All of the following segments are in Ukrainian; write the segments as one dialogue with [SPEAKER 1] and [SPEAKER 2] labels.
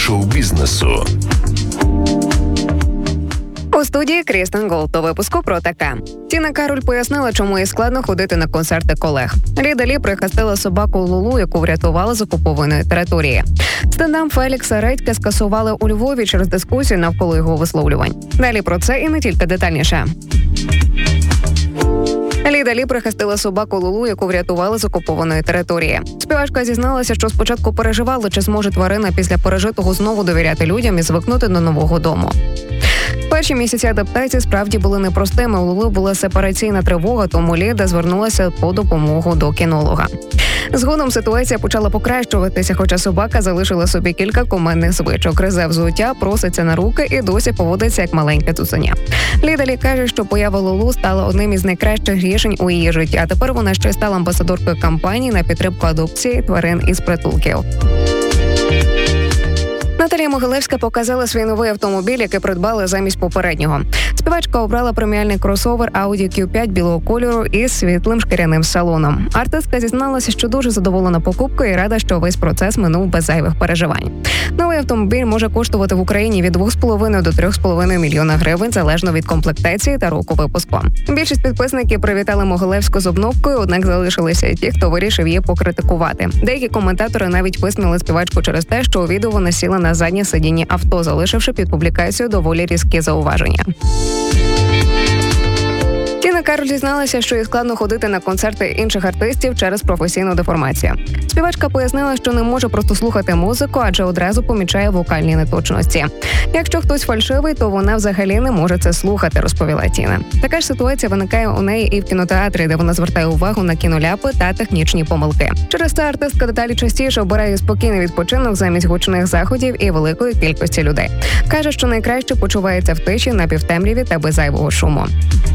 [SPEAKER 1] шоу-бізнесу.
[SPEAKER 2] У студії Крістен Голд. У випуску про таке. Тіна Кароль пояснила, чому їй складно ходити на концерти колег. Ліда Лі прихистила собаку Лулу, яку врятувала з окупованої території. Стендап Фелікса Редька скасували у Львові через дискусію навколо його висловлювань. Далі про це і не тільки детальніше. Ліда Лі прихистила собаку Лулу, яку врятували з окупованої території. Співачка зізналася, що спочатку переживала, чи зможе тварина після пережитого знову довіряти людям і звикнути до нового дому. Перші місяці адаптації справді були непростими. У Лулу була сепараційна тривога, тому Ліда звернулася по допомогу до кінолога. Згодом ситуація почала покращуватися, хоча собака залишила собі кілька кумедних звичок. Гризе взуття, проситься на руки і досі поводиться як маленьке цуценя. Ліда Лі каже, що поява Лулу стала одним із найкращих рішень у її житті, а тепер вона ще й стала амбасадоркою кампанії на підтримку адопції тварин із притулків. Наталія Могилевська показала свій новий автомобіль, який придбала замість попереднього. Співачка обрала преміальний кросовер Audi Q5 білого кольору із світлим шкіряним салоном. Артистка зізналася, що дуже задоволена покупкою і рада, що весь процес минув без зайвих переживань. Новий автомобіль може коштувати в Україні від 2,5 до 3,5 мільйона гривень, залежно від комплектації та року випуску. Більшість підписників привітали Могилевську з обновкою, однак залишилися й ті, хто вирішив її покритикувати. Деякі коментатори навіть висміяли співачку через те, що у відео вона сіла на заднє сидіння авто, залишивши під публікацію доволі різкі зауваження. Тіна Кароль зізналася, що їй складно ходити на концерти інших артистів через професійну деформацію. Співачка пояснила, що не може просто слухати музику, адже одразу помічає вокальні неточності. Якщо хтось фальшивий, то вона взагалі не може це слухати, розповіла Тіна. Така ж ситуація виникає у неї і в кінотеатрі, де вона звертає увагу на кіноляпи та технічні помилки. Через це артистка дедалі частіше обирає спокійний відпочинок замість гучних заходів і великої кількості людей. Каже, що найкраще почувається в тиші, на півтемряві та без зайвого шуму.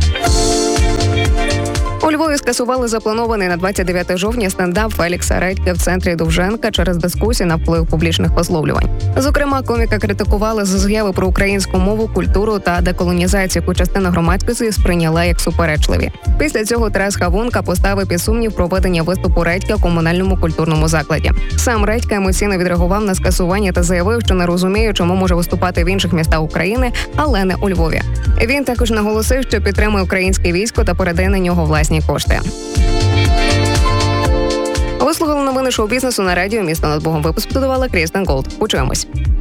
[SPEAKER 2] У Львові скасували запланований на 29 жовтня стендап Фелікса Редька в центрі Довженка через дискусію навколо публічних висловлювань. Зокрема, коміка критикували за заяви про українську мову, культуру та деколонізацію, яку частина громадськості сприйняла як суперечливі. Після цього Тарас Хавунка поставив під сумнів проведення виступу Редька в комунальному культурному закладі. Сам Редька емоційно відреагував на скасування та заявив, що не розуміє, чому може виступати в інших містах України, але не у Львові. Він також наголосив, що підтримує українське військо та передає на нього власні кошти. Ви слухали новини шоу-бізнесу на радіо «Місто над Богом». Випуск підготувала Крістен Голд. Почуємось.